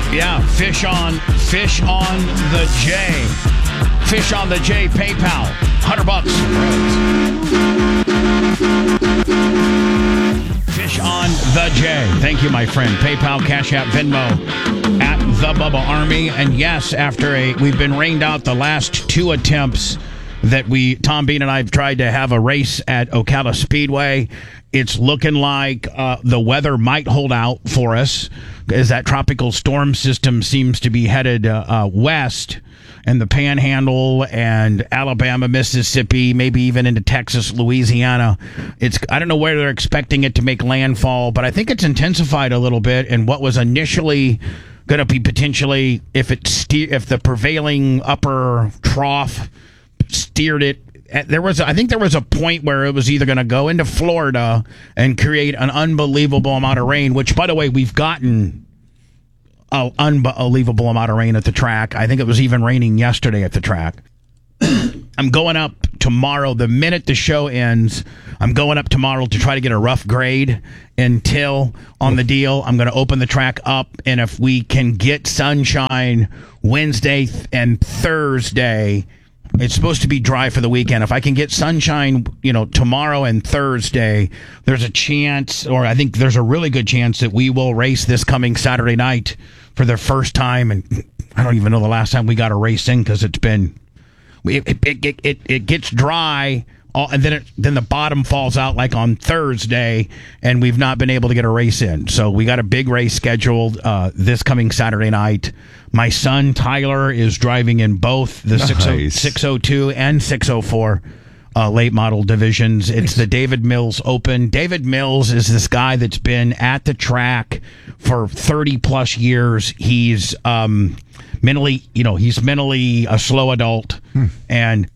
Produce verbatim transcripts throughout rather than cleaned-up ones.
Yeah, fish on, fish on the J. Fish on the J, PayPal. one hundred bucks. Fish on the J. Thank you, my friend. PayPal, Cash App, Venmo at the Bubba Army. And yes, after a, we've been rained out the last two attempts that we, Tom Bean and I have tried to have a race at Ocala Speedway. It's looking like uh, the weather might hold out for us as that tropical storm system seems to be headed uh, uh, west, and the Panhandle and Alabama, Mississippi, maybe even into Texas, Louisiana. It's I don't know where they're expecting it to make landfall, but I think it's intensified a little bit. And what was initially going to be potentially, if it ste- if the prevailing upper trough steered it, there was I think there was a point where it was either going to go into Florida and create an unbelievable amount of rain, which, by the way, we've gotten an unbelievable amount of rain at the track. I think it was even raining yesterday at the track. I'm going up tomorrow. The minute the show ends, I'm going up tomorrow to try to get a rough grade until on the deal. I'm going to open the track up, and if we can get sunshine Wednesday and Thursday, it's supposed to be dry for the weekend. If I can get sunshine, you know, tomorrow and Thursday, there's a chance, or I think there's a really good chance that we will race this coming Saturday night for the first time. And I don't even know the last time we got a race in, because it's been, it it, it, it, it gets dry, all, and then it, then the bottom falls out like on Thursday, and we've not been able to get a race in. So we got a big race scheduled uh, this coming Saturday night. My son Tyler is driving in both the nice. six oh two and six oh four uh, late model divisions. It's the David Mills Open. David Mills is this guy that's been at the track for thirty plus years. He's um, mentally, you know, he's mentally a slow adult, hmm. and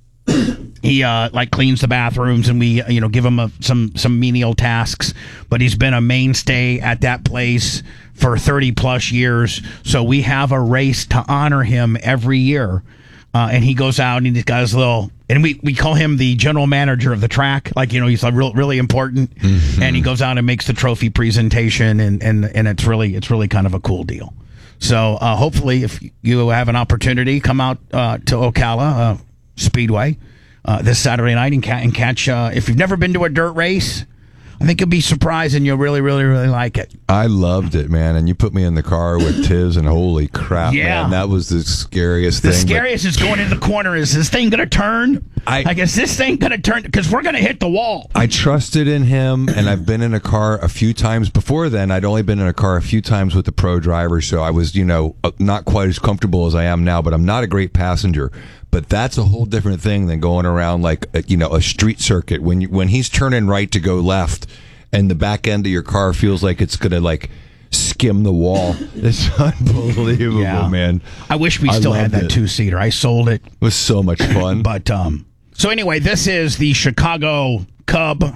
he uh, like cleans the bathrooms, and we, you know, give him a, some some menial tasks. But he's been a mainstay at that place for thirty plus years. So we have a race to honor him every year. Uh, and he goes out and he's got his little, and we, we call him the general manager of the track. Like, you know, he's like real, really important. Mm-hmm. And he goes out and makes the trophy presentation, and, and, and it's really, it's really kind of a cool deal. So uh, hopefully if you have an opportunity, come out uh, to Ocala uh, Speedway uh, this Saturday night and, ca- and catch, uh, if you've never been to a dirt race, I think you'll be surprised, and you'll really, really, really like it. I loved it, man. And you put me in the car with Tiz, and holy crap, yeah. man. That was the scariest the thing. The scariest but... is going in the corner. Is this thing going to turn? I, I guess this thing going to turn, because we're going to hit the wall. I trusted in him, and I've been in a car a few times. Before then, I'd only been in a car a few times with the pro driver, so I was, you know, not quite as comfortable as I am now, but I'm not a great passenger. But that's a whole different thing than going around like, a, you know, a street circuit. When you, when he's turning right to go left, and the back end of your car feels like it's going to, like, skim the wall. It's unbelievable, yeah. man. I wish we I still had that it. two-seater. I sold it. It was so much fun. But, um, so anyway, this is the Chicago Cub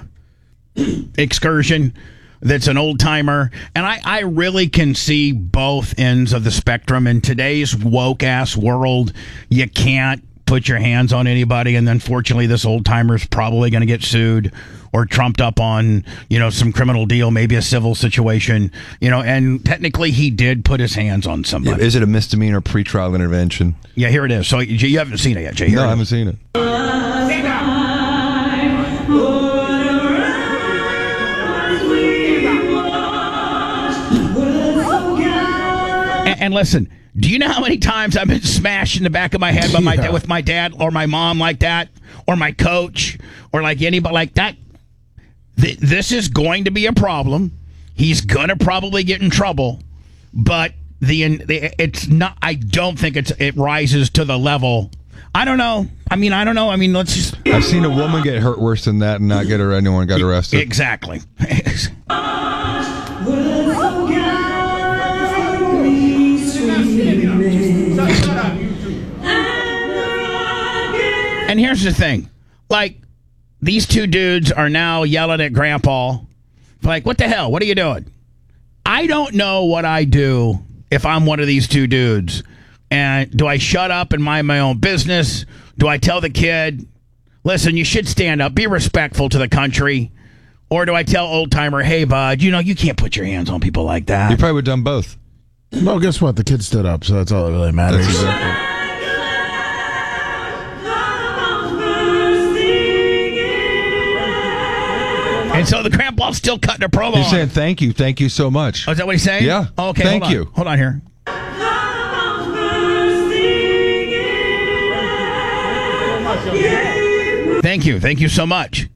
excursion. That's an old-timer. And I, I really can see both ends of the spectrum. In today's woke-ass world, you can't put your hands on anybody, and unfortunately this old-timer's probably going to get sued or trumped up on, you know, some criminal deal, maybe a civil situation, you know, and technically he did put his hands on somebody. Is it a misdemeanor pretrial intervention? Yeah, here it is. So you haven't seen it yet, Jay? Here no, I haven't seen it. And, and listen, do you know how many times I've been smashed in the back of my head by my yeah. with my dad or my mom like that, or my coach, or like anybody like that? Th- this is going to be a problem. He's going to probably get in trouble, but the, the it's not. I don't think it's it rises to the level. I don't know. I mean, I don't know. I mean, let's just. I've seen a woman get hurt worse than that and not get her. Anyone got arrested. Exactly. And here's the thing, like, these two dudes are now yelling at Grandpa, like, what the hell? What are you doing? I don't know what I do if I'm one of these two dudes. And do I shut up and mind my own business? Do I tell the kid, listen, you should stand up, be respectful to the country? Or do I tell old timer, hey, bud, you know, you can't put your hands on people like that? You probably would have done both. Well, guess what? The kid stood up, so that's all that really matters. That's exactly. And so the grandpa's still cutting a promo. He's on saying it. thank you, thank you so much. Oh, is that what he's saying? Yeah. Oh, okay. Thank hold on. you. Hold on here. Thank you. Thank you so much.